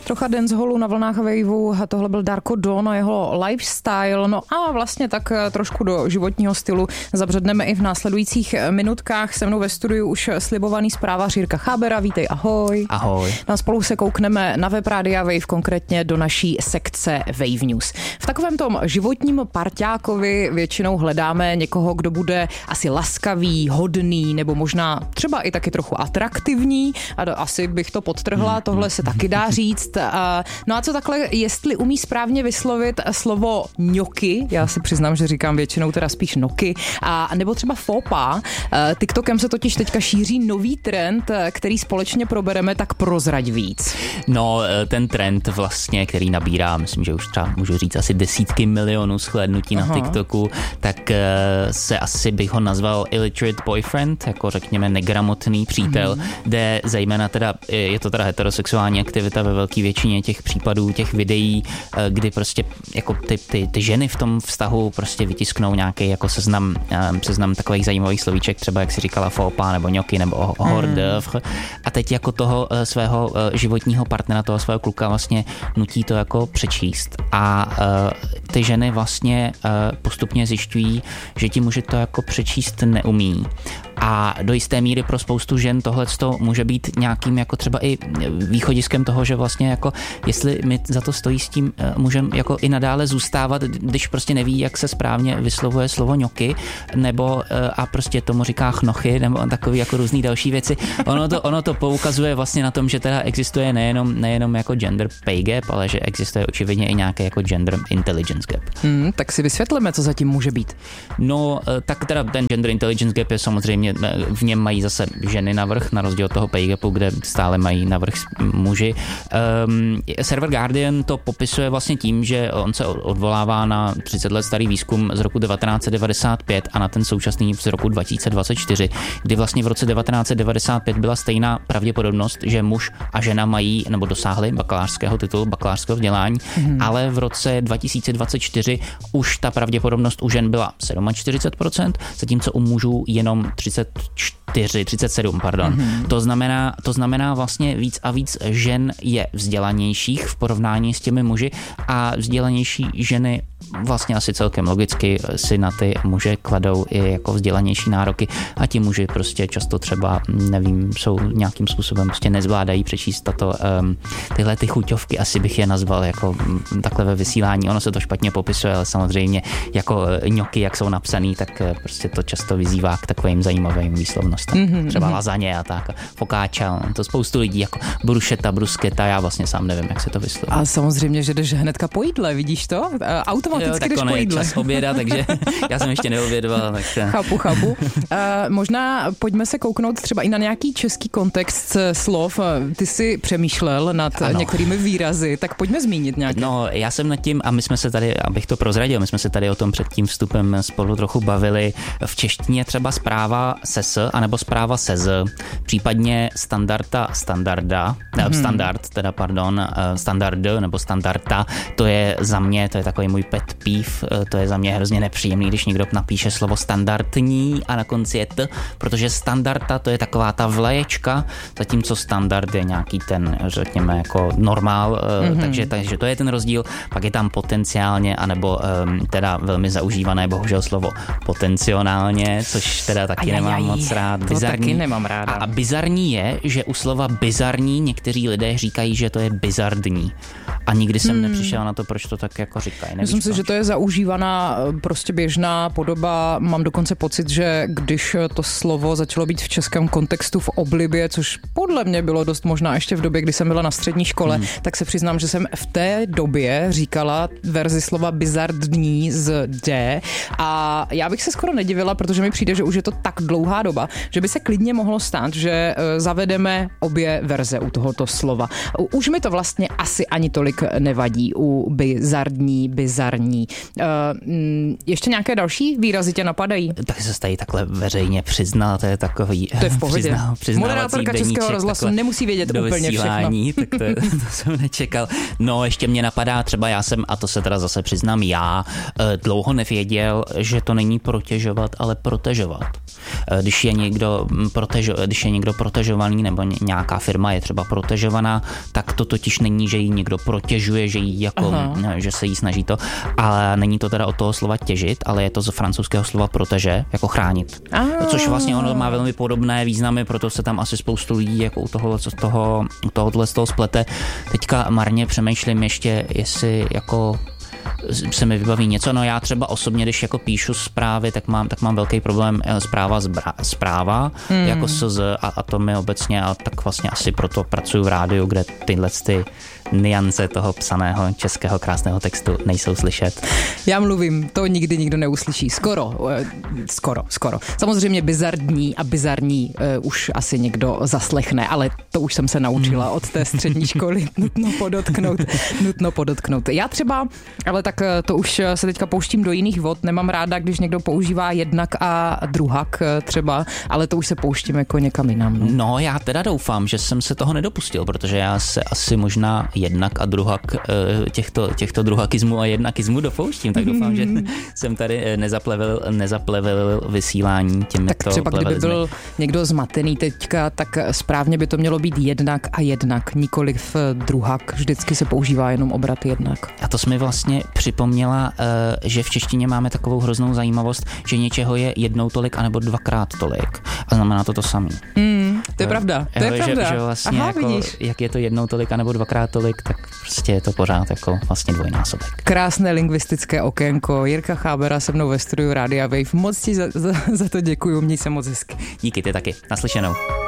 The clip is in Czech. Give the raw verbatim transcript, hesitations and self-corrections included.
Trocha dancehallu na vlnách Waveu, tohle byl Darko Don a jeho lifestyle, no a vlastně tak trošku do životního stylu zabředneme i v následujících minutkách. Se mnou ve studiu už slibovaný zprávař Jirka Chábera, vítej, ahoj. Ahoj. A spolu se koukneme na web Rádia Wave, konkrétně do naší sekce Wave News. V takovém tom životním parťákovi většinou hledáme někoho, kdo bude asi laskavý, hodný, nebo možná třeba i taky trochu atraktivní. A asi bych to podtrhla, tohle se taky dá říct. No a co takhle, jestli umí správně vyslovit slovo ňoky, já si přiznám, že říkám většinou teda spíš noky, a nebo třeba fópa. TikTokem se totiž teďka šíří nový trend, který společně probereme, tak prozrať víc. No, ten trend vlastně, který nabírá, myslím, že už třeba můžu říct asi desítky milionů shlédnutí na TikToku, tak se asi bych ho nazval illiterate boyfriend, jako řekněme negramotný přítel, mm. kde zejména teda, je to teda heterosexuální aktivita ve velké většině těch případů, těch videí, kdy prostě jako ty, ty, ty ženy v tom vztahu prostě vytisknou nějaký jako seznam, seznam takových zajímavých slovíček, třeba jak si říkala fópa nebo ňoky nebo hors d'oeuvre, a teď jako toho svého životního partnera, toho svého kluka vlastně nutí to jako přečíst a ty ženy vlastně postupně zjišťují, že ti muži to jako přečíst neumí. A do jisté míry pro spoustu žen tohleto může být nějakým jako třeba i východiskem toho, že vlastně jako jestli mi za to stojí s tím mužem jako i nadále zůstávat, když prostě neví, jak se správně vyslovuje slovo ňoky, nebo a prostě tomu říká chnochy, nebo takový jako různý další věci. Ono to, ono to poukazuje vlastně na tom, že teda existuje nejenom, nejenom jako gender pay gap, ale že existuje očividně i nějaké jako gender intelligence gap. Hmm, tak si vysvětlíme, co zatím může být. No, tak teda ten gender intelligence gap je samozřejmě, v něm mají zase ženy navrch, na rozdíl od toho pay gapu, kde stále mají navrch muži. Um, server Guardian to popisuje vlastně tím, že on se odvolává na třicet let starý výzkum z roku devatenáct set devadesát pět a na ten současný z roku dva tisíce dvacet čtyři, kdy vlastně v roce devatenáct set devadesát pět byla stejná pravděpodobnost, že muž a žena mají nebo dosáhli bakalářského titulu, bakalářského vzdělání, hmm. ale v roce dva tisíce dvacet čtyři už ta pravděpodobnost u žen byla čtyřicet sedm procent, zatímco u mužů jenom třicet čtyři, třicet sedm, pardon. Mm-hmm. To znamená, to znamená vlastně víc a víc žen je vzdělanějších v porovnání s těmi muži a vzdělanější ženy vlastně asi celkem logicky si na ty muže kladou i jako vzdělanější nároky a ti muži prostě často třeba, nevím, jsou nějakým způsobem prostě nezvládají přečíst tato um, tyhle ty chuťovky, asi bych je nazval jako um, takhle ve vysílání. Ono se to špatně popisuje, ale samozřejmě jako ňoky, jak jsou napsaný, tak prostě to často vyzývá k takovým zajímavým výslovnostem. Mm-hmm. Třeba lazaně a tak, fokáča, to spoustu lidí jako brušeta, brusketa, já vlastně sám nevím, jak se to vysloví. A samozřejmě, že jdeš hnedka po jídle, vidíš to? Automaticky jdeš po jídle. Čas oběda, takže já jsem ještě neobědval. Tak... Chápu, chápu. Uh, možná pojďme se kouknout třeba i na nějaký český kontext slov. Ty jsi přemýšlel nad ano. některými výrazy, tak pojďme zmínit nějaké. No, já jsem nad tím, a my jsme se tady, abych to prozradil, my jsme se tady o tom před tím vstupem spolu trochu bavili. V češtině třeba zpráva ses, anebo zpráva sez, případně standarda, standarda, hmm. standard, teda pardon, standard nebo standarda, to je za mě, to je takový můj pet peeve, to je za mě hrozně nepříjemný, když někdo napíše slovo standardní a na konci je t, protože standarda to je taková ta vlaječka, zatímco standard je nějaký ten, řekněme, jako normál, mm-hmm. takže, takže to je ten rozdíl, pak je tam potenciálně, anebo um, teda velmi zaužívané bohužel slovo potenciálně, což teda taky aj, nemám aj, moc rád. To bizarní. Taky nemám ráda. A, a bizarní je, že u slova bizarní někteří lidé říkají, že to je bizardní. A nikdy jsem hmm. nepřišel na to, proč to tak jako říkají. Myslím si, že to je zaužívaná prostě běžná podoba. Mám dokonce pocit, že když to slovo začalo být v českém kontextu v oblibě, což podle mě bylo dost možná ještě v době, kdy jsem byla na střední škole, hmm. tak se přiznám, že jsem v té době říkala verzi slova bizardní z D a já bych se skoro nedivila, protože mi přijde, že už je to tak dlouhá doba, že by se klidně mohlo stát, že zavedeme obě verze u tohoto slova. Už mi to vlastně asi ani tolik tolik nevadí u bizarní, bizarní. Uh, ještě nějaké další výrazy tě napadají? Tak se tady takhle veřejně přiznal, to je takový... To je v pohodě. Přizná, Moderátorka Českého rozhlasu nemusí vědět úplně všechno. Tak to, to jsem nečekal. No, ještě mě napadá třeba, já jsem, a to se teda zase přiznám já, dlouho nevěděl, že to není protežovat, ale protežovat. Když je někdo, protežo, když je někdo protežovaný nebo nějaká firma je třeba protežovaná, tak to totiž není, že ji někdo protěžuje, že jí jako, Aha. že se jí snaží to, ale není to teda od toho slova těžit, ale je to z francouzského slova proteže, jako chránit. Aha. Což vlastně ono má velmi podobné významy, proto se tam asi spoustu lidí jako u toho, co z toho, u tohohle z toho splete. Teďka marně přemýšlím ještě, jestli jako se mi vybaví něco. No já třeba osobně, když jako píšu zprávy, tak mám, tak mám velký problém zpráva zbra, zpráva, hmm. jako S Z a, a to mi obecně, a tak vlastně asi proto pracuji v rádiu, kde tyhle ty niance toho psaného českého krásného textu nejsou slyšet. Já mluvím, to nikdy nikdo neuslyší. Skoro, skoro, skoro. Samozřejmě bizarní a bizarní uh, už asi někdo zaslechne, ale to už jsem se naučila od té střední školy. Nutno podotknout, nutno podotknout. Já třeba, ale tak to už se teďka pouštím do jiných vod, nemám ráda, když někdo používá jednak a druhak třeba, ale to už se pouštím jako někam jinam. No, no já teda doufám, že jsem se toho nedopustil, protože já se asi možná jednak a druhak těchto, těchto druhakismů a jednakismů dopouštím, tak doufám, že jsem tady nezaplevil, nezaplevil vysílání těmito Tak třeba plevelizmy. Kdyby byl někdo zmatený teďka, tak správně by to mělo být jednak a jednak, nikoliv druhak. Vždycky se používá jenom obrat jednak. A to jsi mi vlastně připomněla, že v češtině máme takovou hroznou zajímavost, že něčeho je jednou tolik anebo dvakrát tolik. A znamená to to samé. Mm, to je pravda, to je že, pravda. Že vlastně Aha, jako, jak je to jednou tolik anebo dvakrát tolik, tak prostě je to pořád jako vlastně dvojnásobek. Krásné lingvistické okénko. Jirka Chábera se mnou ve studiu Rádia Wave. Moc ti za, za, za to děkuju, měj se moc hezky. Díky, ty taky. Naslyšenou.